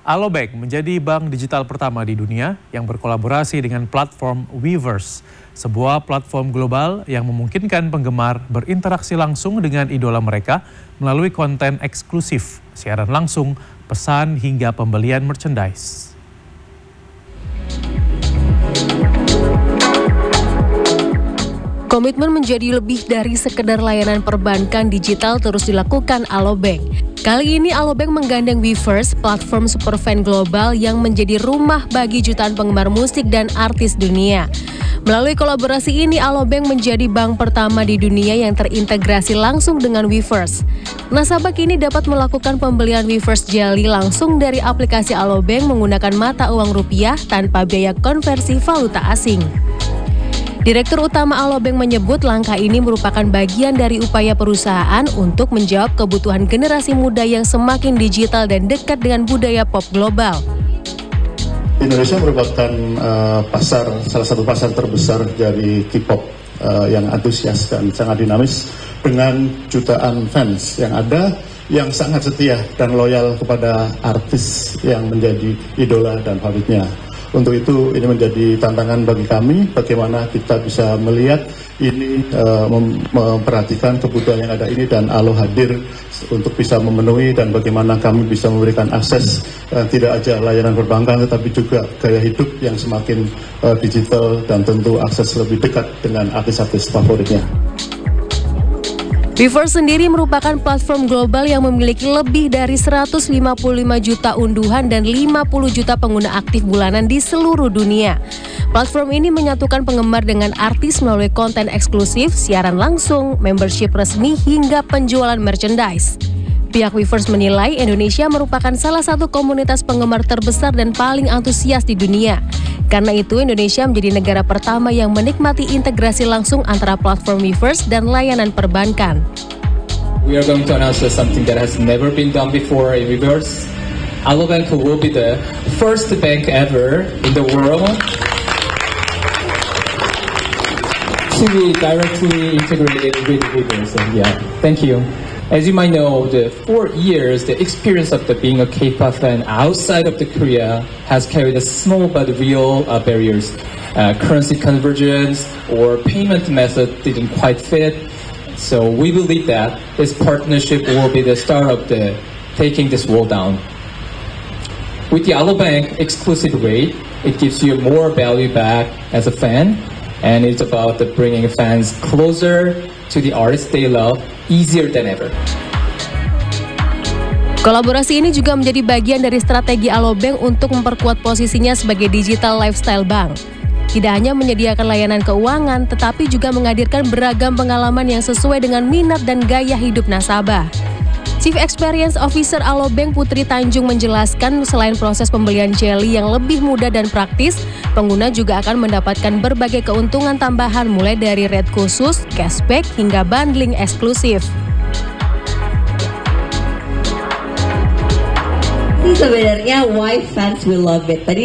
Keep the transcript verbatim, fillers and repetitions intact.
Alobank menjadi bank digital pertama di dunia yang berkolaborasi dengan platform Weverse, sebuah platform global yang memungkinkan penggemar berinteraksi langsung dengan idola mereka melalui konten eksklusif, siaran langsung, pesan hingga pembelian merchandise. Komitmen menjadi lebih dari sekedar layanan perbankan digital terus dilakukan Alobank. Kali ini Alobank menggandeng Weverse, platform superfan global yang menjadi rumah bagi jutaan penggemar musik dan artis dunia. Melalui kolaborasi ini, Alobank menjadi bank pertama di dunia yang terintegrasi langsung dengan Weverse. Nasabah kini dapat melakukan pembelian Weverse Jelly langsung dari aplikasi Alobank menggunakan mata uang rupiah tanpa biaya konversi valuta asing. Direktur Utama Alobank menyebut langkah ini merupakan bagian dari upaya perusahaan untuk menjawab kebutuhan generasi muda yang semakin digital dan dekat dengan budaya pop global. Indonesia merupakan uh, pasar salah satu pasar terbesar dari K-pop uh, yang antusias dan sangat dinamis dengan jutaan fans yang ada yang sangat setia dan loyal kepada artis yang menjadi idola dan favoritnya. Untuk itu ini menjadi tantangan bagi kami bagaimana kita bisa melihat ini uh, mem memperhatikan kebutuhan yang ada ini dan Alo hadir untuk bisa memenuhi dan bagaimana kami bisa memberikan akses uh, tidak aja layanan perbankan tetapi juga gaya hidup yang semakin uh, digital dan tentu akses lebih dekat dengan artis-artis favoritnya. Weverse sendiri merupakan platform global yang memiliki lebih dari seratus lima puluh lima juta unduhan dan lima puluh juta pengguna aktif bulanan di seluruh dunia. Platform ini menyatukan penggemar dengan artis melalui konten eksklusif, siaran langsung, membership resmi, hingga penjualan merchandise. Pihak Weverse menilai Indonesia merupakan salah satu komunitas penggemar terbesar dan paling antusias di dunia. Karena itu, Indonesia menjadi negara pertama yang menikmati integrasi langsung antara platform Weverse dan layanan perbankan. We are going to announce something that has never been done before in Weverse. Alobank will be the first bank ever in the world to be directly integrated with Weverse. So, yeah, thank you. As you might know, the four years, the experience of the being a K-pop fan outside of the Korea has carried a small but real uh, barriers. Uh, currency convergence or payment method didn't quite fit. So we believe that this partnership will be the start of the taking this wall down. With the Alobank exclusive rate, it gives you more value back as a fan, and it's about the bringing fans closer to the artists they love, easier than ever. Kolaborasi ini juga menjadi bagian dari strategi Alobank untuk memperkuat posisinya sebagai digital lifestyle bank. Tidak hanya menyediakan layanan keuangan, tetapi juga menghadirkan beragam pengalaman yang sesuai dengan minat dan gaya hidup nasabah. Chief Experience Officer Alobank Putri Tanjung menjelaskan selain proses pembelian jelly yang lebih mudah dan praktis, pengguna juga akan mendapatkan berbagai keuntungan tambahan mulai dari rate khusus, cashback, hingga bundling eksklusif. Ini sebenarnya why fans will love it. Tadi